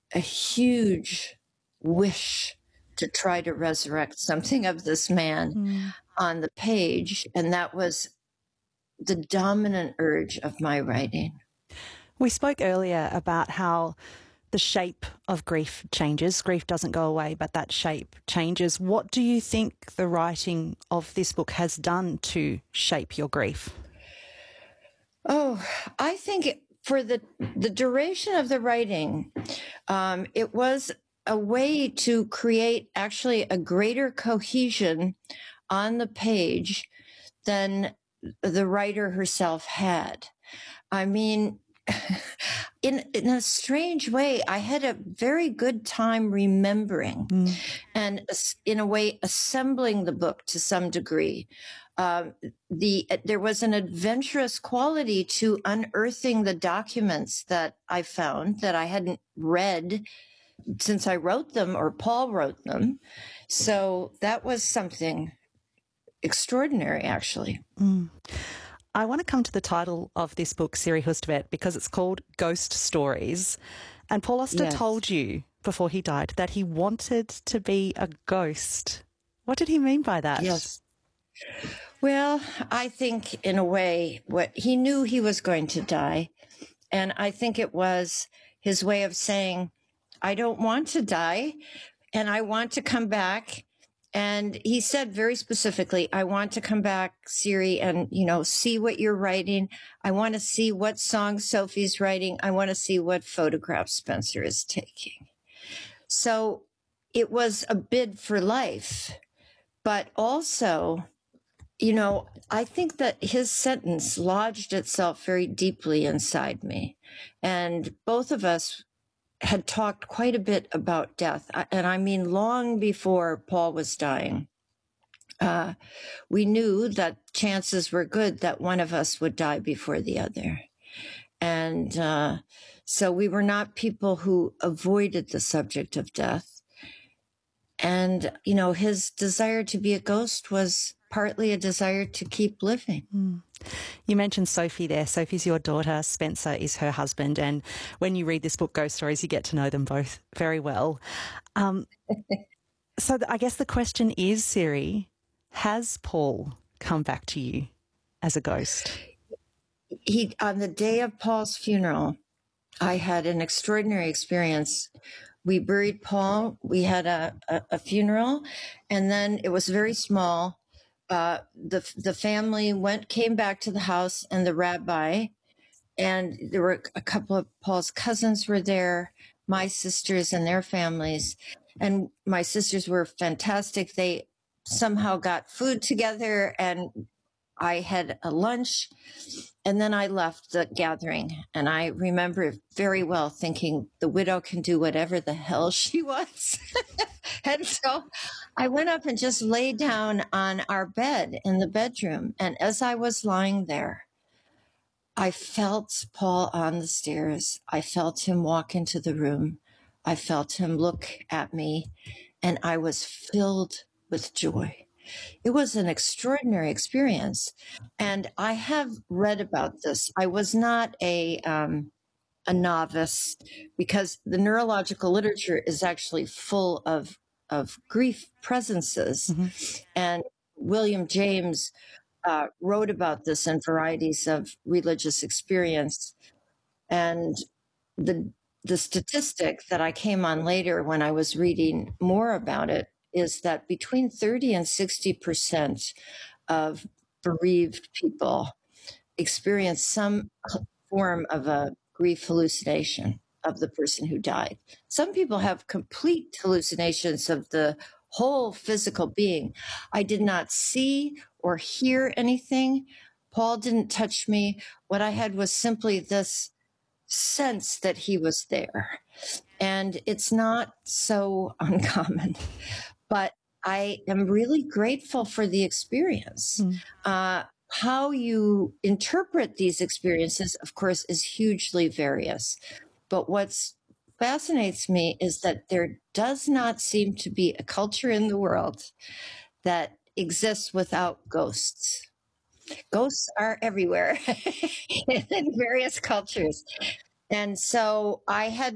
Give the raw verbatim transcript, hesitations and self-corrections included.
a huge wish to try to resurrect something of this man Mm. on the page, and that was the dominant urge of my writing. We spoke earlier about how the shape of grief changes. Grief doesn't go away, but that shape changes. What do you think the writing of this book has done to shape your grief? Oh, I think it, for the the duration of the writing, um, it was a way to create actually a greater cohesion on the page than the writer herself had. I mean, in in a strange way, I had a very good time remembering Mm. and as- in a way assembling the book to some degree. Um, the there was an adventurous quality to unearthing the documents that I found that I hadn't read since I wrote them or Paul wrote them. So that was something extraordinary, actually. Mm. I want to come to the title of this book, Siri Hustvedt, because it's called Ghost Stories. And Paul Auster Yes. told you before he died that he wanted to be a ghost. What did he mean by that? Yes. Well, I think in a way, what he knew he was going to die. And I think it was his way of saying, I don't want to die and I want to come back. And he said very specifically, I want to come back, Siri, and, you know, see what you're writing. I want to see what songs Sophie's writing. I want to see what photographs Spencer is taking. So it was a bid for life, but also, you know, I think that his sentence lodged itself very deeply inside me. And both of us had talked quite a bit about death. And I mean, long before Paul was dying, uh, we knew that chances were good that one of us would die before the other. And uh, so we were not people who avoided the subject of death. And, you know, his desire to be a ghost was partly a desire to keep living. Mm. You mentioned Sophie there. Sophie's your daughter. Spencer is her husband. And when you read this book, Ghost Stories, you get to know them both very well. Um, so th- I guess the question is, Siri, has Paul come back to you as a ghost? He, on the day of Paul's funeral, I had an extraordinary experience. We buried Paul. We had a, a, a funeral, and then it was very small. Uh, the the family went came back to the house, and the rabbi, and there were a couple of Paul's cousins were there, my sisters and their families, and my sisters were fantastic. They somehow got food together, and I had a lunch, and then I left the gathering. And I remember very well thinking the widow can do whatever the hell she wants. And so I went up and just lay down on our bed in the bedroom. And as I was lying there, I felt Paul on the stairs. I felt him walk into the room. I felt him look at me, and I was filled with joy. It was an extraordinary experience. And I have read about this. I was not a, um, a novice, because the neurological literature is actually full of, of grief presences. Mm-hmm. And William James uh, wrote about this in varieties of religious experience. And the the statistic that I came on later when I was reading more about it is that between thirty and sixty percent of bereaved people experience some form of a grief hallucination of the person who died. Some people have complete hallucinations of the whole physical being. I did not see or hear anything. Paul didn't touch me. What I had was simply this sense that he was there. And it's not so uncommon, but I am really grateful for the experience. Mm. Uh, how you interpret these experiences, of course, is hugely various. But what's fascinates me is that there does not seem to be a culture in the world that exists without ghosts. Ghosts are everywhere in various cultures. And so I had